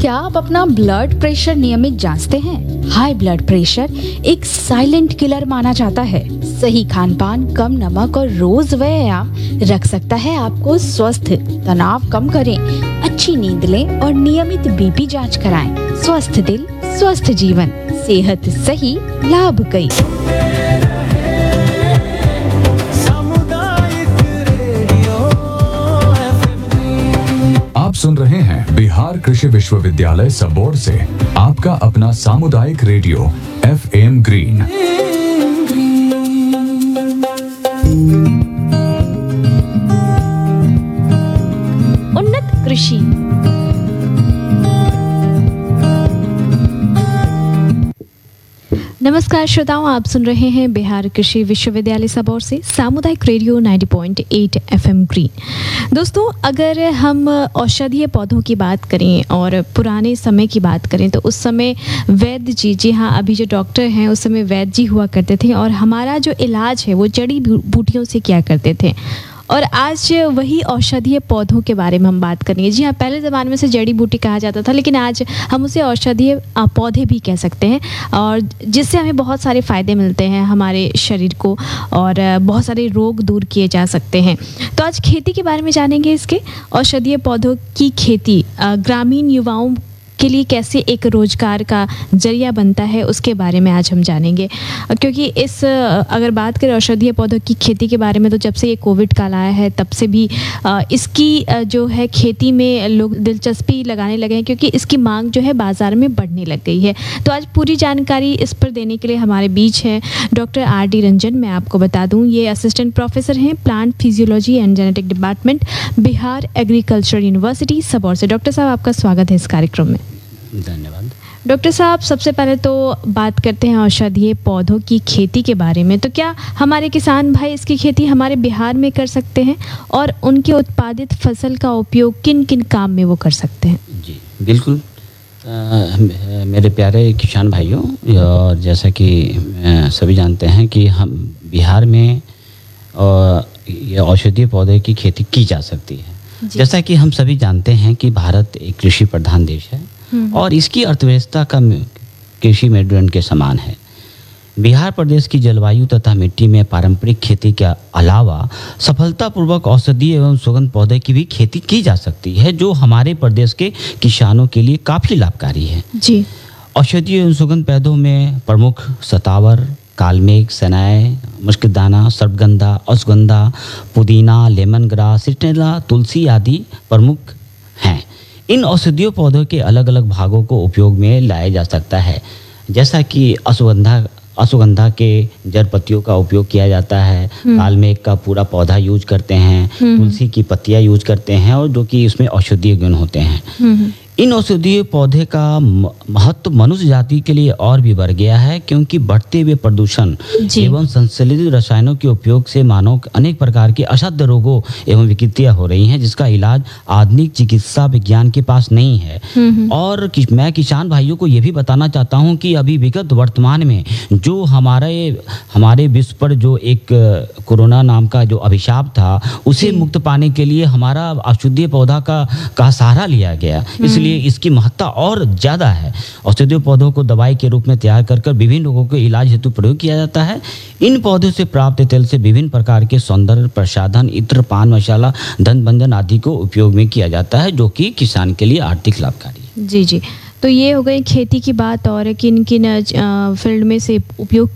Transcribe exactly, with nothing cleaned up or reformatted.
क्या आप अपना ब्लड प्रेशर नियमित जांचते हैं? हाई ब्लड प्रेशर एक साइलेंट किलर माना जाता है। सही खान पान, कम नमक और रोज व्यायाम रख सकता है आपको स्वस्थ। तनाव कम करें, अच्छी नींद लें और नियमित बीपी जांच कराएं। स्वस्थ दिल, स्वस्थ जीवन, सेहत सही, लाभ कई। आप सुन रहे हैं बिहार कृषि विश्वविद्यालय सबौर से आपका अपना सामुदायिक रेडियो एफ एम ग्रीन। उन्नत कृषि। नमस्कार श्रोताओं, आप सुन रहे हैं बिहार कृषि विश्वविद्यालय सबौर से सामुदायिक रेडियो नब्बे पॉइंट आठ एफएम ग्रीन। दोस्तों, अगर हम औषधीय पौधों की बात करें और पुराने समय की बात करें तो उस समय वैद्य जी जी हाँ अभी जो डॉक्टर हैं उस समय वैद्य जी हुआ करते थे और हमारा जो इलाज है वो जड़ी बूटियों से किया करते थे। और आज वही औषधीय पौधों के बारे में हम बात करेंगे। जी हाँ, पहले ज़माने में से जड़ी बूटी कहा जाता था, लेकिन आज हम उसे औषधीय पौधे भी कह सकते हैं और जिससे हमें बहुत सारे फ़ायदे मिलते हैं हमारे शरीर को और बहुत सारे रोग दूर किए जा सकते हैं। तो आज खेती के बारे में जानेंगे। इसके औषधीय पौधों की खेती ग्रामीण युवाओं के लिए कैसे एक रोजगार का जरिया बनता है उसके बारे में आज हम जानेंगे। क्योंकि इस अगर बात करें औषधीय पौधों की खेती के बारे में तो जब से ये कोविड काल आया है तब से भी इसकी जो है खेती में लोग दिलचस्पी लगाने लगे हैं, क्योंकि इसकी मांग जो है बाज़ार में बढ़ने लग गई है। तो आज पूरी जानकारी इस पर देने के लिए हमारे बीच है डॉक्टर आर डी रंजन। मैं आपको बता दूँ, ये असिस्टेंट प्रोफेसर हैं plant physiology and genetic department, Bihar agriculture university Sabour से। डॉक्टर साहब, आपका स्वागत है इस कार्यक्रम में। धन्यवाद। डॉक्टर साहब, सबसे पहले तो बात करते हैं औषधीय पौधों की खेती के बारे में। तो क्या हमारे किसान भाई इसकी खेती हमारे बिहार में कर सकते हैं और उनके उत्पादित फसल का उपयोग किन किन काम में वो कर सकते हैं? जी बिल्कुल। आ, मेरे प्यारे किसान भाइयों, और जैसा कि सभी जानते हैं कि हम बिहार में ये औषधीय पौधे की खेती की जा सकती है। जैसा कि हम सभी जानते हैं कि भारत एक कृषि प्रधान देश है और इसकी अर्थव्यवस्था का कृषि मेरुदंड के समान है। बिहार प्रदेश की जलवायु तथा मिट्टी में पारंपरिक खेती के अलावा सफलतापूर्वक औषधीय एवं सुगंध पौधे की भी खेती की जा सकती है, जो हमारे प्रदेश के किसानों के लिए काफ़ी लाभकारी है। जी। औषधीय एवं सुगंध पौधों में प्रमुख सतावर, कालमेघ, सनाय, मुश्किदाना, सर्पगंधा, अश्वगंधा, पुदीना, लेमन ग्रास, सिट्रेला, तुलसी आदि प्रमुख हैं। इन औषधीय पौधों के अलग अलग भागों को उपयोग में लाया जा सकता है, जैसा कि अश्वगंधा अश्वगंधा के जड़ पत्तियों का उपयोग किया जाता है, कालमेघ का पूरा पौधा यूज करते हैं, तुलसी की पत्तियां यूज करते हैं और जो कि इसमें औषधीय गुण होते हैं। इन औषधीय पौधे का महत्व मनुष्य जाति के लिए और भी बढ़ गया है, क्योंकि बढ़ते हुए प्रदूषण एवं संश्लेषित रसायनों के उपयोग से मानव अनेक प्रकार के असाध्य रोगों एवं विकृतियां हो रही हैं, जिसका इलाज आधुनिक चिकित्सा विज्ञान के पास नहीं है। और कि, मैं किसान भाइयों को ये भी बताना चाहता हूँ कि अभी विगत वर्तमान में जो हमारे हमारे विश्व पर जो एक कोरोना नाम का जो अभिशाप था, उसे मुक्त पाने के लिए हमारा औषधीय पौधा का, का सहारा लिया गया। इसलिए इसकी महत्ता और ज़्यादा है। औषधीय पौधों को दवाई के रूप में तैयार कर कर विभिन्न रोगों के इलाज हेतु प्रयोग किया जाता है। इन पौधों से प्राप्त तेल से विभिन्न प्रकार के सौंदर्य प्रसाधन, इत्र, पान मसाला, दंत भंजन आदि को उपयोग में किया जाता है, जो कि किसान के लिए आर्थिक लाभकारी है। जी जी। तो ये हो गई खेती की बात, और किन किन फील्ड में से उपयोग